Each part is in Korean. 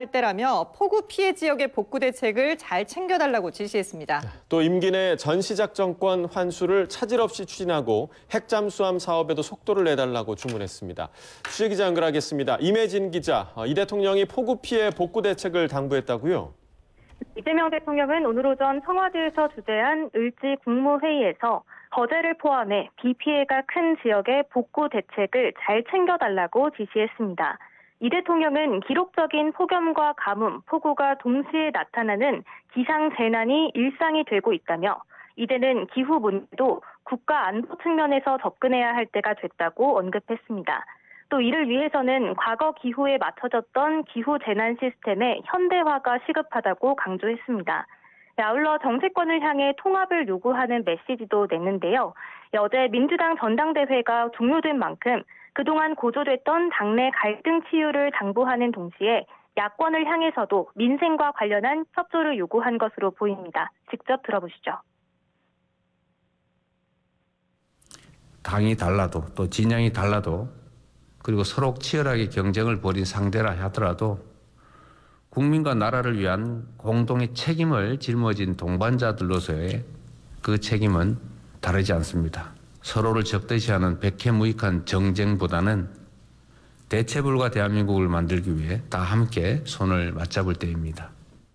때라며 폭우 피해 지역의 복구 대책을 잘 챙겨달라고 지시했습니다. 또 임기 내 전시작전권 환수를 차질 없이 추진하고 핵잠수함 사업에도 속도를 내달라고 주문했습니다. 취재기자 연결하겠습니다. 임혜진 기자, 이 대통령이 폭우 피해 복구 대책을 당부했다고요? 이재명 대통령은 오늘 오전 청와대에서 주재한 을지 국무회의에서 거제를 포함해 비 피해가 큰 지역의 복구 대책을 잘 챙겨달라고 지시했습니다. 이 대통령은 기록적인 폭염과 가뭄, 폭우가 동시에 나타나는 기상재난이 일상이 되고 있다며 이제는 기후 문제도 국가 안보 측면에서 접근해야 할 때가 됐다고 언급했습니다. 또 이를 위해서는 과거 기후에 맞춰졌던 기후재난 시스템의 현대화가 시급하다고 강조했습니다. 아울러 정치권을 향해 통합을 요구하는 메시지도 냈는데요. 어제 민주당 전당대회가 종료된 만큼 그동안 고조됐던 당내 갈등 치유를 당부하는 동시에 야권을 향해서도 민생과 관련한 협조를 요구한 것으로 보입니다. 직접 들어보시죠. 당이 달라도 또 진영이 달라도 그리고 서로 치열하게 경쟁을 벌인 상대라 하더라도 국민과 나라를 위한 공동의 책임을 짊어진 동반자들로서의 그 책임은 다르지 않습니다. 서로를 적대시하는 백해무익한 정쟁보다는 대체불가 대한민국을 만들기 위해 다 함께 손을 맞잡을 때입니다.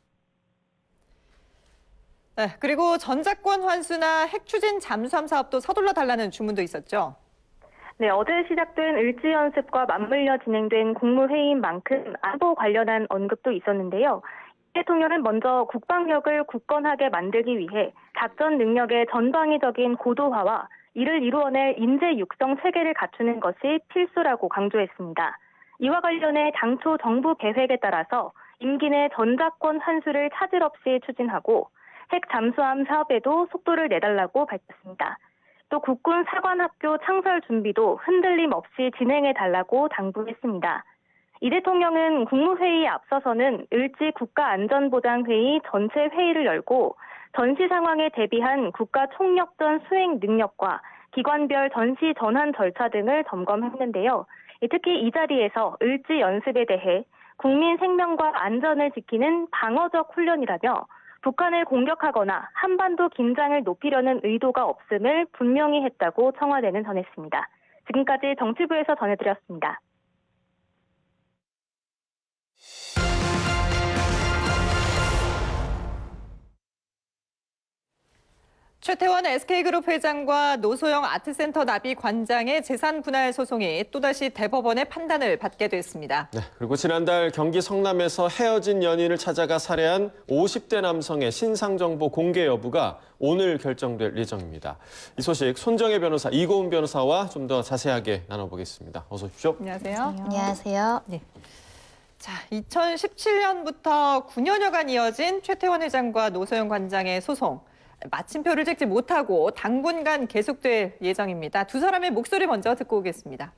네, 그리고 전작권 환수나 핵추진 잠수함 사업도 서둘러 달라는 주문도 있었죠. 네, 어제 시작된 을지 연습과 맞물려 진행된 국무회의인 만큼 안보 관련한 언급도 있었는데요. 대통령은 먼저 국방력을 굳건하게 만들기 위해 작전 능력의 전방위적인 고도화와 이를 이루어낼 인재 육성 체계를 갖추는 것이 필수라고 강조했습니다. 이와 관련해 당초 정부 계획에 따라서 임기 내 전작권 환수를 차질 없이 추진하고 핵 잠수함 사업에도 속도를 내달라고 밝혔습니다. 또 국군 사관학교 창설 준비도 흔들림 없이 진행해달라고 당부했습니다. 이 대통령은 국무회의에 앞서서는 을지 국가안전보장회의 전체 회의를 열고 전시 상황에 대비한 국가 총력전 수행 능력과 기관별 전시 전환 절차 등을 점검했는데요. 특히 이 자리에서 을지 연습에 대해 국민 생명과 안전을 지키는 방어적 훈련이라며 북한을 공격하거나 한반도 긴장을 높이려는 의도가 없음을 분명히 했다고 청와대는 전했습니다. 지금까지 정치부에서 전해드렸습니다. 최태원 SK그룹 회장과 노소영 아트센터 나비 관장의 재산 분할 소송이 또다시 대법원의 판단을 받게 됐습니다. 네, 그리고 지난달 경기 성남에서 헤어진 연인을 찾아가 살해한 50대 남성의 신상정보 공개 여부가 오늘 결정될 예정입니다. 이 소식 손정혜 변호사, 이고은 변호사와 좀 더 자세하게 나눠보겠습니다. 어서 오십시오. 안녕하세요. 안녕하세요. 네. 자, 2017년부터 9년여간 이어진 최태원 회장과 노소영 관장의 소송. 마침표를 찍지 못하고 당분간 계속될 예정입니다. 두 사람의 목소리 먼저 듣고 오겠습니다.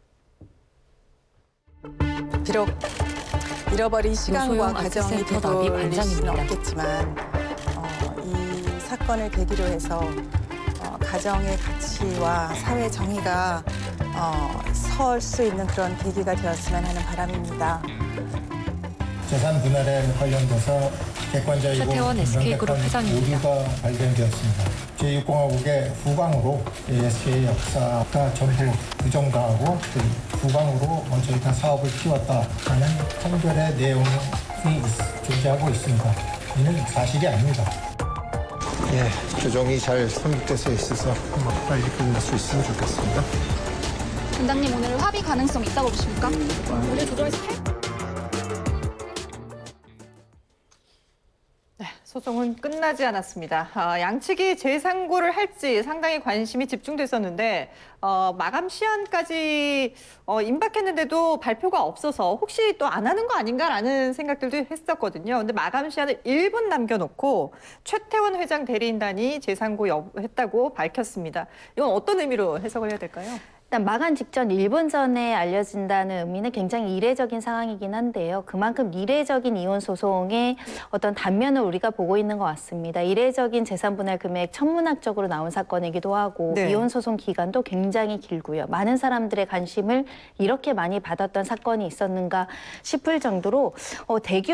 비록 잃어버린 시간과 과정이 되돌릴 수는 관장입니다. 없겠지만 이 사건을 계기로 해서 가정의 가치와 사회 정의가 설 수 있는 그런 계기가 되었으면 하는 바람입니다. 재산 분할에 관련돼서 객관적이고 최태원 SK그룹 회장입니다. 오류가 발견되었습니다. 제6공화국의 후광으로 SK 역사가 전부 부정당하고 후광으로 저희가 사업을 키웠다 하는 판결의 내용이 존재하고 있습니다. 이는 사실이 아닙니다. 조정이 잘 성립돼서 있어서 빨리 끝날 수 있으면 좋겠습니다. 원장님, 오늘 합의 가능성 있다고 보십니까? 오늘 조정에서 소송은 끝나지 않았습니다. 양측이 재상고를 할지 상당히 관심이 집중됐었는데 마감 시한까지 임박했는데도 발표가 없어서 혹시 또 안 하는 거 아닌가라는 생각들도 했었거든요. 근데 마감 시한을 1분 남겨놓고 최태원 회장 대리인단이 재상고 여부했다고 밝혔습니다. 이건 어떤 의미로 해석을 해야 될까요? 일단 마감 직전 1분 전에 알려진다는 의미는 굉장히 이례적인 상황이긴 한데요. 그만큼 이례적인 이혼 소송의 어떤 단면을 우리가 보고 있는 것 같습니다. 이례적인 재산분할 금액 천문학적으로 나온 사건이기도 하고 네. 이혼 소송 기간도 굉장히 길고요. 많은 사람들의 관심을 이렇게 많이 받았던 사건이 있었는가 싶을 정도로 대규